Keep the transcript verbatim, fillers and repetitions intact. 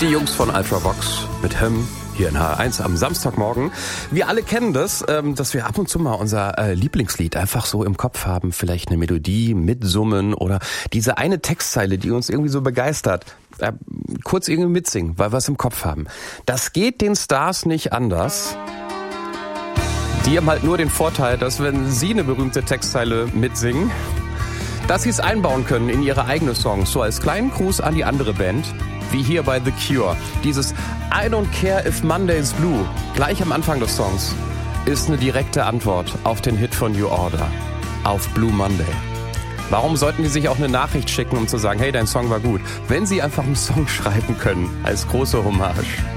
Die Jungs von Ultravox mit Hem hier in H R eins am Samstagmorgen. Wir alle kennen das, dass wir ab und zu mal unser Lieblingslied einfach so im Kopf haben. Vielleicht eine Melodie, mitsummen oder diese eine Textzeile, die uns irgendwie so begeistert. Kurz irgendwie mitsingen, weil wir es im Kopf haben. Das geht den Stars nicht anders. Die haben halt nur den Vorteil, dass wenn sie eine berühmte Textzeile mitsingen, dass sie es einbauen können in ihre eigenen Songs. So als kleinen Gruß an die andere Band. Wie hier bei The Cure. Dieses I don't care if Monday's blue, gleich am Anfang des Songs, ist eine direkte Antwort auf den Hit von New Order, auf Blue Monday. Warum sollten die sich auch eine Nachricht schicken, um zu sagen, hey, dein Song war gut, wenn sie einfach einen Song schreiben können, als große Hommage?